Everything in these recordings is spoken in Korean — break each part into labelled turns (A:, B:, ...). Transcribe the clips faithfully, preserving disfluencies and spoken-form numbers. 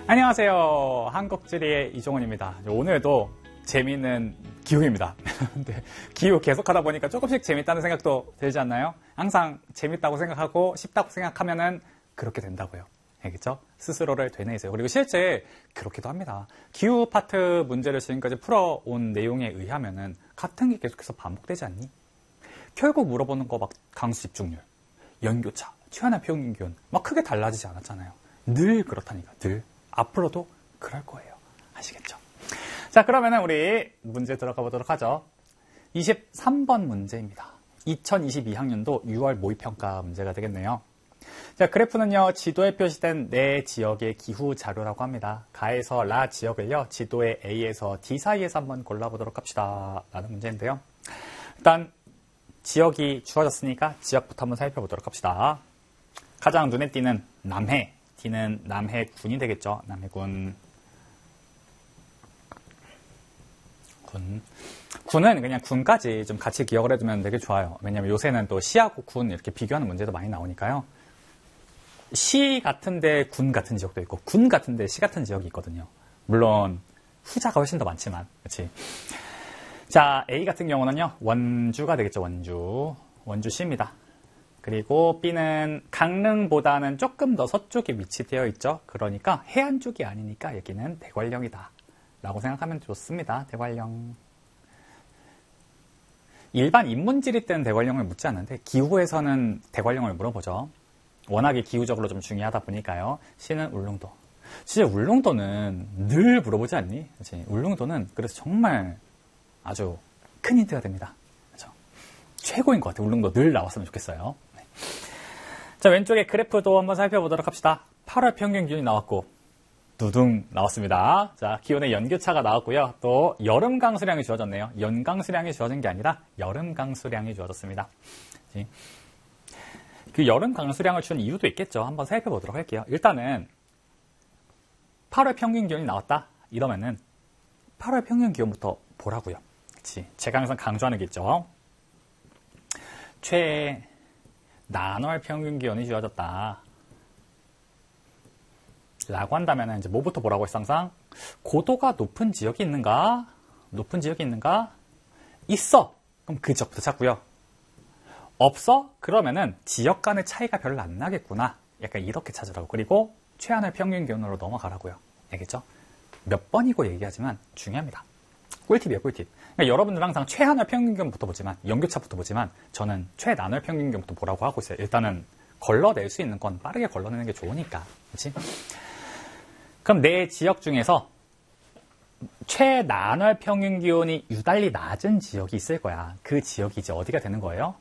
A: 안녕하세요. 한국지리의 이종원입니다. 오늘도 재미있는 기후입니다. 근데 기후 계속 하다 보니까 조금씩 재밌다는 생각도 들지 않나요? 항상 재밌다고 생각하고 쉽다고 생각하면은 그렇게 된다고요. 알겠죠? 스스로를 되뇌이세요. 그리고 실제 그렇기도 합니다. 기후 파트 문제를 지금까지 풀어온 내용에 의하면은 같은 게 계속해서 반복되지 않니? 결국 물어보는 거 막 강수 집중률, 연교차, 최한의 평균 기온 막 크게 달라지지 않았잖아요. 늘 그렇다니까, 늘. 앞으로도 그럴 거예요. 아시겠죠? 자, 그러면은 우리 문제 들어가 보도록 하죠. 이십삼 번 문제입니다. 이천이십이 학년도 유월 모의평가 문제가 되겠네요. 자, 그래프는요, 지도에 표시된 네 지역의 기후 자료라고 합니다. 가에서 라 지역을요, 지도의 A에서 D 사이에서 한번 골라보도록 합시다. 라는 문제인데요. 일단, 지역이 주어졌으니까 지역부터 한번 살펴보도록 합시다. 가장 눈에 띄는 남해. D는 남해군이 되겠죠. 남해군. 군. 군은 그냥 군까지 좀 같이 기억을 해두면 되게 좋아요. 왜냐면 요새는 또 시하고 군 이렇게 비교하는 문제도 많이 나오니까요. 시 같은데 군 같은 지역도 있고 군 같은데 시 같은 지역이 있거든요. 물론 후자가 훨씬 더 많지만, 그렇지? 자, A 같은 경우는요, 원주가 되겠죠. 원주. 원주시입니다. 그리고 B는 강릉보다는 조금 더 서쪽에 위치되어 있죠. 그러니까 해안 쪽이 아니니까 여기는 대관령이다 라고 생각하면 좋습니다. 대관령. 일반 인문지리 때는 대관령을 묻지 않는데 기후에서는 대관령을 물어보죠. 워낙에 기후적으로 좀 중요하다 보니까요. C는 울릉도. 진짜 울릉도는 늘 물어보지 않니? 그치? 울릉도는 그래서 정말 아주 큰 힌트가 됩니다. 그렇죠? 최고인 것 같아요. 울릉도 늘 나왔으면 좋겠어요. 네. 자, 왼쪽에 그래프도 한번 살펴보도록 합시다. 팔월 평균 기온이 나왔고 두둥 나왔습니다. 자, 기온의 연교차가 나왔고요. 또 여름 강수량이 주어졌네요. 연 강수량이 주어진 게 아니라 여름 강수량이 주어졌습니다. 그치? 그 여름 강수량을 준 이유도 있겠죠. 한번 살펴보도록 할게요. 일단은 팔월 평균 기온이 나왔다 이러면은 팔월 평균 기온부터 보라고요. 그치? 제가 항상 강조하는 게 있죠. 최 난월 평균 기온이 주어졌다 라고 한다면 이제 뭐부터 보라고 했어? 항상 고도가 높은 지역이 있는가? 높은 지역이 있는가? 있어. 그럼 그 지역부터 찾고요. 없어? 그러면은 지역 간의 차이가 별로 안 나겠구나. 약간 이렇게 찾으라고. 그리고 최하늘 평균 기온으로 넘어가라고요. 알겠죠? 몇 번이고 얘기하지만 중요합니다. 꿀팁이에요, 꿀팁. 그러니까 여러분들 항상 최하늘 평균 기온부터 보지만, 연교차부터 보지만, 저는 최나늘 평균 기온부터 보라고 하고 있어요. 일단은 걸러낼 수 있는 건 빠르게 걸러내는 게 좋으니까. 그렇지? 그럼 내 지역 중에서 최나늘 평균 기온이 유달리 낮은 지역이 있을 거야. 그 지역이 이제 어디가 되는 거예요?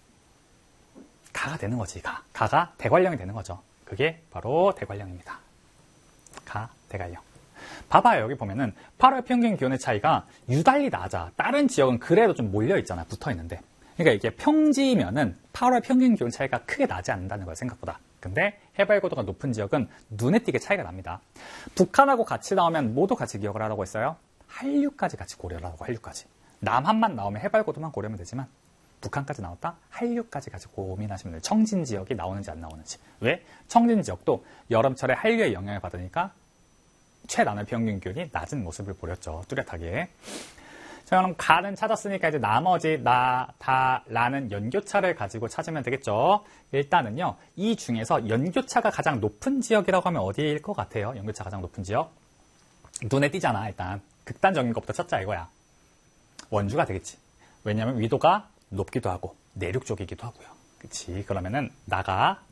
A: 가가 되는 거지, 가. 가가 대관령이 되는 거죠. 그게 바로 대관령입니다. 가, 대관령. 봐봐요. 여기 보면은 팔월 평균 기온의 차이가 유달리 낮아. 다른 지역은 그래도 좀 몰려있잖아. 붙어있는데. 그러니까 이게 평지면은 팔월 평균 기온 차이가 크게 나지 않는다는 거예요. 생각보다. 근데 해발 고도가 높은 지역은 눈에 띄게 차이가 납니다. 북한하고 같이 나오면 모두 같이 기억을 하라고 했어요. 한류까지 같이 고려를 하라고. 한류까지. 남한만 나오면 해발 고도만 고려하면 되지만 북한까지 나왔다? 한류까지 같이 고민하시면 돼요. 청진 지역이 나오는지 안 나오는지. 왜? 청진 지역도 여름철에 한류의 영향을 받으니까 최나늘 평균 기온이 낮은 모습을 보였죠. 뚜렷하게. 자, 그럼 가는 찾았으니까 이제 나머지 나, 다, 라는 연교차를 가지고 찾으면 되겠죠. 일단은요, 이 중에서 연교차가 가장 높은 지역이라고 하면 어디일 것 같아요? 연교차 가장 높은 지역? 눈에 띄잖아, 일단. 극단적인 것부터 찾자 이거야. 원주가 되겠지. 왜냐면 위도가 높기도 하고 내륙 쪽이기도 하고요. 그치? 그러면은 나가